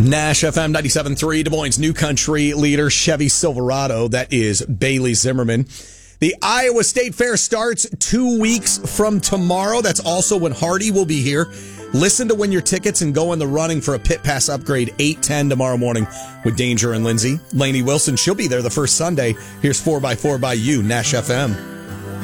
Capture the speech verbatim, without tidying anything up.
Nash F M ninety-seven point three, Des Moines' new country leader, Chevy Silverado. That is Bailey Zimmerman. The Iowa State Fair starts two weeks from tomorrow. That's also when Hardy will be here. Listen to win your tickets and go in the running for a pit pass upgrade eight ten tomorrow morning with Danger and Lindsay. Lainey Wilson, she'll be there the first Sunday. Here's four by four by you, Nash F M.